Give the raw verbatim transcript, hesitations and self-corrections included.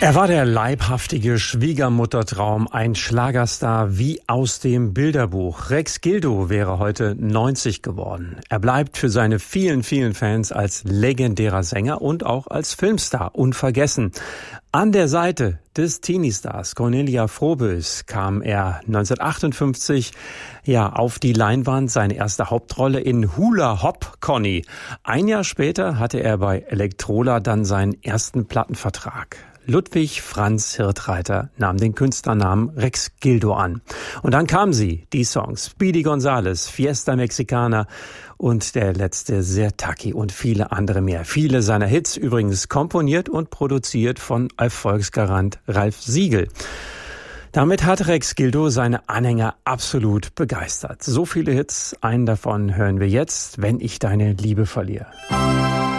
Er war der leibhaftige Schwiegermuttertraum, ein Schlagerstar wie aus dem Bilderbuch. Rex Gildo wäre heute neunzig geworden. Er bleibt für seine vielen, vielen Fans als legendärer Sänger und auch als Filmstar unvergessen. An der Seite des Teenie-Stars Cornelia Froboess kam er neunzehnhundertachtundfünfzig ja auf die Leinwand, seine erste Hauptrolle in Hula Hop Conny. Ein Jahr später hatte er bei Elektrola dann seinen ersten Plattenvertrag. Ludwig Franz Hirtreiter nahm den Künstlernamen Rex Gildo an. Und dann kamen sie, die Songs Speedy Gonzales, Fiesta Mexicana und der letzte Sehr Tacky und viele andere mehr. Viele seiner Hits übrigens komponiert und produziert von Erfolgsgarant Ralf Siegel. Damit hat Rex Gildo seine Anhänger absolut begeistert. So viele Hits, einen davon hören wir jetzt, Wenn ich deine Liebe verliere.